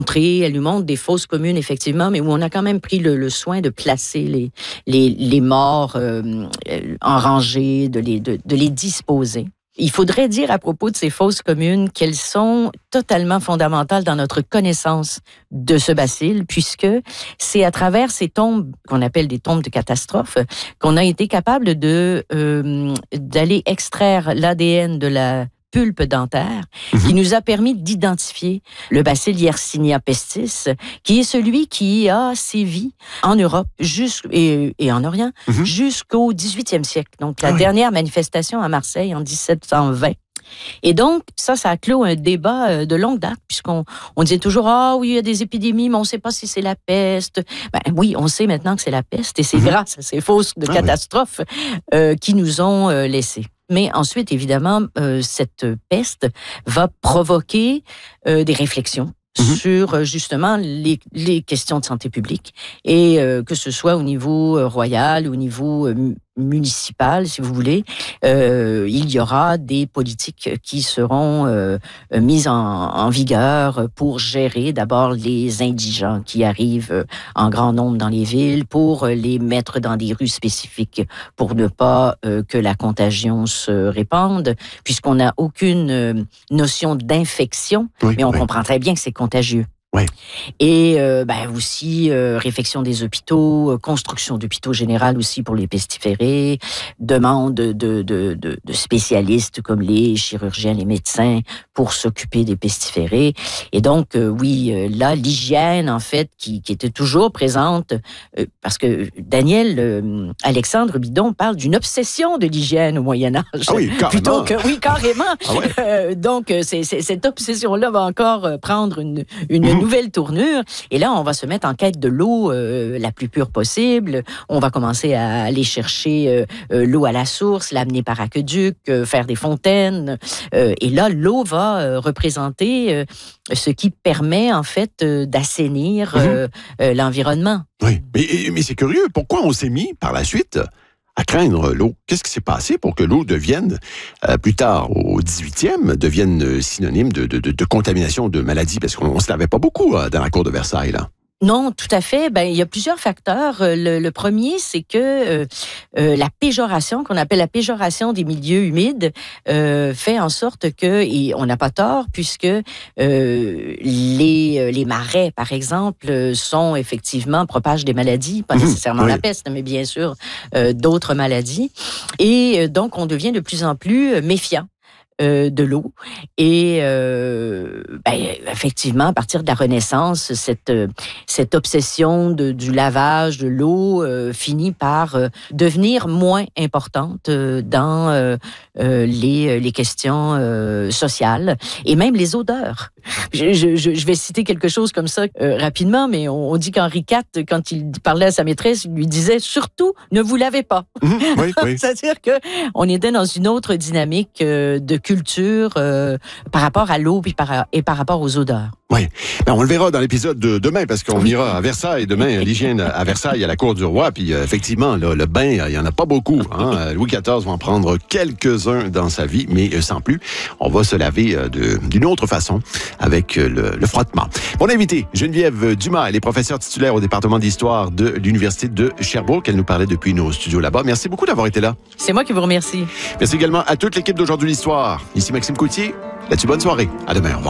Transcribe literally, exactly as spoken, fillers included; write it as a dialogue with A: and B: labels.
A: Elle lui montre des fosses communes, effectivement, mais où on a quand même pris le, le soin de placer les, les, les morts euh, en rangée, de les, de, de les disposer. Il faudrait dire à propos de ces fosses communes qu'elles sont totalement fondamentales dans notre connaissance de ce bacille, puisque c'est à travers ces tombes, qu'on appelle des tombes de catastrophe, qu'on a été capable de, euh, d'aller extraire l'A D N de la pulpe dentaire, mmh. qui nous a permis d'identifier le bacille Yersinia pestis, qui est celui qui a sévi en Europe et, et en Orient mmh. jusqu'au dix-huitième siècle. Donc, la ah oui. dernière manifestation à Marseille en dix-sept cent vingt. Et donc, ça, ça a clos un débat de longue date, puisqu'on on disait toujours, ah oui, il y a des épidémies, mais on ne sait pas si c'est la peste. Ben oui, on sait maintenant que c'est la peste, et c'est mmh. grâce à ces fosses de ah catastrophes oui. euh, qui nous ont euh, laissés. Mais ensuite, évidemment, euh, cette peste va provoquer euh, des réflexions mmh. sur, justement, les, les questions de santé publique. Et euh, que ce soit au niveau euh, royal, au niveau euh, municipal, si vous voulez, euh, il y aura des politiques qui seront euh, mises en, en vigueur pour gérer d'abord les indigents qui arrivent en grand nombre dans les villes, pour les mettre dans des rues spécifiques pour ne pas euh, que la contagion se répande, puisqu'on n'a aucune euh, notion d'infection, oui, mais on oui. comprend très bien que c'est contagieux.
B: Oui.
A: Et euh, ben aussi euh, réfection des hôpitaux, euh, construction d'hôpitaux généraux aussi pour les pestiférés, demande de, de, de, de spécialistes comme les chirurgiens, les médecins pour s'occuper des pestiférés. Et donc euh, oui, euh, là l'hygiène en fait qui, qui était toujours présente, euh, parce que Daniel euh, Alexandre Bidon parle d'une obsession de l'hygiène au Moyen Âge.
B: Ah oui, carrément.
A: Plutôt que oui carrément.
B: Ah ouais.
A: euh, donc c'est, c'est, cette obsession là va encore prendre une une mmh. nouvelle tournure. Et là, on va se mettre en quête de l'eau euh, la plus pure possible. On va commencer à aller chercher euh, euh, l'eau à la source, l'amener par aqueduc, euh, faire des fontaines. Euh, et là, l'eau va euh, représenter euh, ce qui permet, en fait, euh, d'assainir euh, mmh. euh, l'environnement.
B: Oui, mais, mais c'est curieux. Pourquoi on s'est mis, par la suite, à craindre l'eau? Qu'est-ce qui s'est passé pour que l'eau devienne, euh, plus tard, au dix-huitième, devienne synonyme de, de, de, de contamination, de maladie? Parce qu'on ne se lavait pas beaucoup euh, dans la cour de Versailles, là.
A: Non, tout à fait. Ben, il y a plusieurs facteurs. Le, le premier, c'est que euh, euh, la péjoration, qu'on appelle la péjoration des milieux humides, euh, fait en sorte que, et on n'a pas tort, puisque euh, les, les marais, par exemple, sont effectivement, propagent des maladies, pas nécessairement oui. la peste, mais bien sûr euh, d'autres maladies. Et donc, on devient de plus en plus méfiant de l'eau. Et euh, ben, effectivement, à partir de la Renaissance, cette, cette obsession de, du lavage de l'eau euh, finit par euh, devenir moins importante euh, dans euh, euh, les, les questions euh, sociales et même les odeurs. Je, je, je vais citer quelque chose comme ça euh, rapidement, mais on, on dit qu'Henri quatre, quand il parlait à sa maîtresse, il lui disait « Surtout, ne vous lavez pas mmh, ». Oui, oui. C'est-à-dire qu'on était dans une autre dynamique euh, de culture euh, par rapport à l'eau et par, et par rapport aux odeurs.
B: Oui, ben, on le verra dans l'épisode de demain, parce qu'on oui. ira à Versailles demain, l'hygiène à Versailles, à la cour du roi, puis euh, effectivement, là, le bain, il n'y en a pas beaucoup. Hein? Louis quatorze va en prendre quelques-uns dans sa vie, mais euh, sans plus. On va se laver euh, de, d'une autre façon, avec euh, le, le frottement. Mon invité, Geneviève Dumas, elle est professeure titulaire au département d'histoire de l'Université de Sherbrooke. Elle nous parlait depuis nos studios là-bas. Merci beaucoup d'avoir été là.
A: C'est moi qui vous remercie.
B: Merci également à toute l'équipe d'Aujourd'hui l'Histoire. Ici Maxime Coutier. Là-dessus, bonne soirée. À demain. Au revoir.